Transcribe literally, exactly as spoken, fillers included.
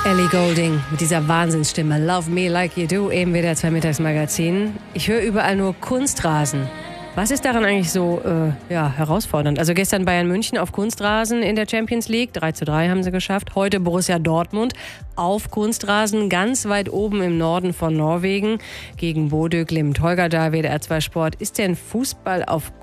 Ellie Goulding mit dieser Wahnsinnsstimme. Love Me Like You Do, eben wieder zwei Mittagsmagazin. Ich höre überall nur Kunstrasen. Was ist daran eigentlich so äh, ja, herausfordernd? Also gestern Bayern München auf Kunstrasen in der Champions League. drei zu drei haben sie geschafft. Heute Borussia Dortmund auf Kunstrasen ganz weit oben im Norden von Norwegen gegen Bodø Glimt. Holger da, W D R zwei Sport. Ist denn Fußball auf